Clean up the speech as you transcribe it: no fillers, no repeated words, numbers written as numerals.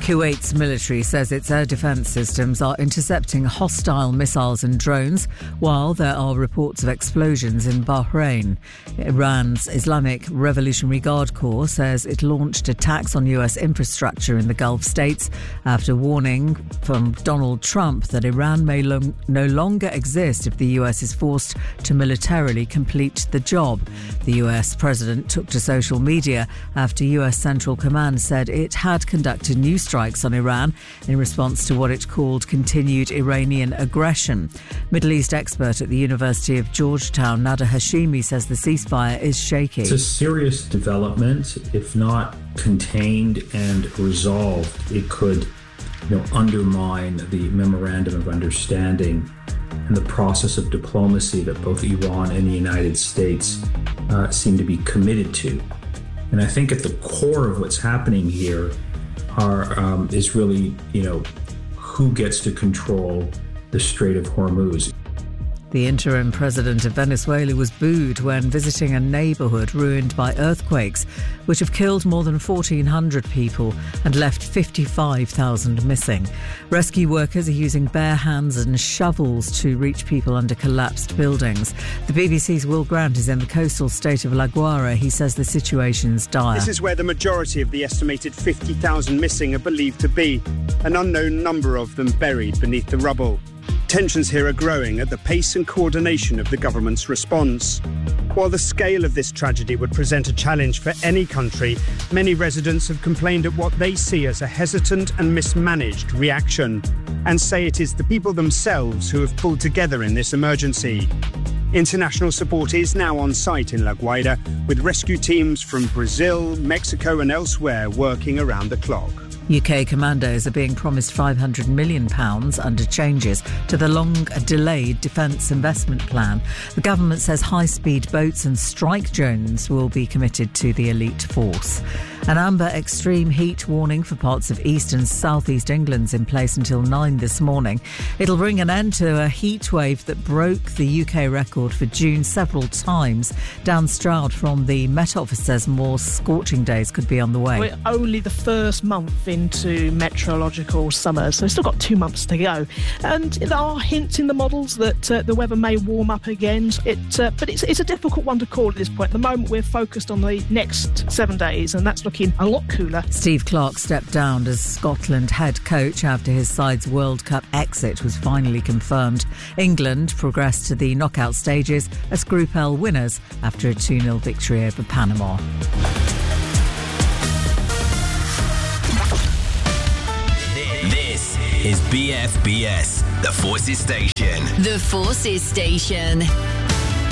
Kuwait's military says its air defence systems are intercepting hostile missiles and drones, while there are reports of explosions in Bahrain. Iran's Islamic Revolutionary Guard Corps says it launched attacks on US infrastructure in the Gulf states after warning from Donald Trump that Iran may no longer exist if the US is forced to militarily complete the job. The US president took to social media after US Central Command said it had conducted new strikes on Iran in response to what it called continued Iranian aggression. Middle East expert at the University of Georgetown, Nada Hashimi, says the ceasefire is shaky. It's a serious development. If not contained and resolved, it could undermine the memorandum of understanding and the process of diplomacy that both Iran and the United States seem to be committed to. And I think at the core of what's happening here is really, who gets to control the Strait of Hormuz. The interim president of Venezuela was booed when visiting a neighbourhood ruined by earthquakes, which have killed more than 1,400 people and left 55,000 missing. Rescue workers are using bare hands and shovels to reach people under collapsed buildings. The BBC's Will Grant is in the coastal state of La Guaira. He says the situation's dire. This is where the majority of the estimated 50,000 missing are believed to be, an unknown number of them buried beneath the rubble. Tensions here are growing at the pace and coordination of the government's response. While the scale of this tragedy would present a challenge for any country, many residents have complained at what they see as a hesitant and mismanaged reaction, and say it is the people themselves who have pulled together in this emergency. International support is now on site in La Guaira, with rescue teams from Brazil, Mexico and elsewhere working around the clock. UK commandos are being promised £500 million under changes to the long-delayed defence investment plan. The government says high-speed boats and strike drones will be committed to the elite force. An amber extreme heat warning for parts of east and southeast England's in place until 9 this morning. It'll bring an end to a heat wave that broke the UK record for June several times. Dan Stroud from the Met Office says more scorching days could be on the way. We're only the first month into meteorological summer, so we've still got 2 months to go. And there are hints in the models that the weather may warm up again. But it's a difficult one to call at this point. At the moment, we're focused on the next 7 days, and that's looking a lot cooler. Steve Clarke stepped down as Scotland head coach after his side's World Cup exit was finally confirmed. England progressed to the knockout stages as Group L winners after a 2-0 victory over Panama. This is BFBS, the Forces Station. The Forces Station.